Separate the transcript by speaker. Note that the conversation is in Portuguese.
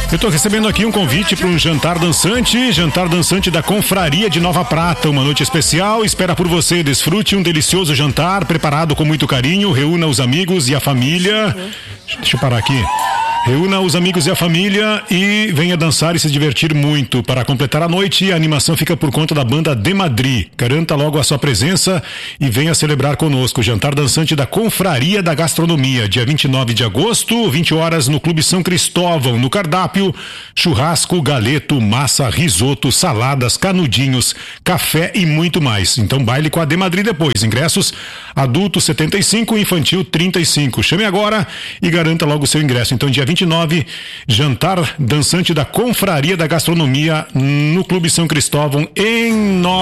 Speaker 1: Eu estou recebendo aqui um convite para um jantar dançante da Confraria de Nova Prata. Uma noite especial, espera por você. Desfrute um delicioso jantar preparado com muito carinho. Reúna os amigos e a família. Deixa eu parar aqui. Reúna os amigos e a família e venha dançar e se divertir muito. Para completar a noite, a animação fica por conta da banda De Madrid. Garanta logo a sua presença e venha celebrar conosco. Jantar dançante da Confraria da Gastronomia, dia 29 de agosto, 20 horas no Clube São Cristóvão. No cardápio, churrasco, galeto, massa, risoto, saladas, canudinhos, café e muito mais. Então baile com a De Madrid depois. Ingressos, adulto 75, infantil 35. Chame agora e garanta logo o seu ingresso. Então dia 29, jantar dançante da Confraria da Gastronomia no Clube São Cristóvão em Nova